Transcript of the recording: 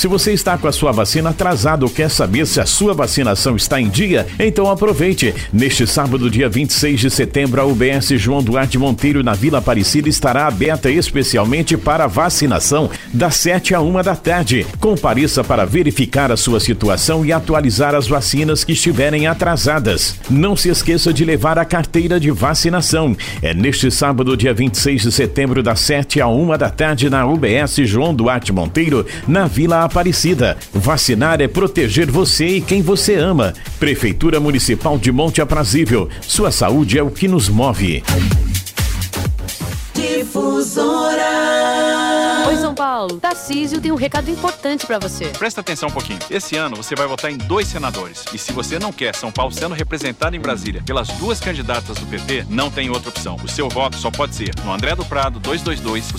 Se você está com a sua vacina atrasada ou quer saber se a sua vacinação está em dia, então aproveite. Neste sábado, dia 26 de setembro, a UBS João Duarte Monteiro, na Vila Aparecida, estará aberta especialmente para vacinação, das 7 à 1 da tarde. Compareça para verificar a sua situação e atualizar as vacinas que estiverem atrasadas. Não se esqueça de levar a carteira de vacinação. É neste sábado, dia 26 de setembro, das 7 à 1 da tarde, na UBS João Duarte Monteiro, na Vila Aparecida. Vacinar é proteger você e quem você ama. Prefeitura Municipal de Monte Aprazível. Sua saúde é o que nos move. Difusora. Oi, São Paulo. Tarcísio tem um recado importante pra você. Presta atenção um pouquinho. Esse ano você vai votar em 2 senadores. E se você não quer São Paulo sendo representado em Brasília pelas 2 candidatas do PP, não tem outra opção. O seu voto só pode ser no André do Prado 222.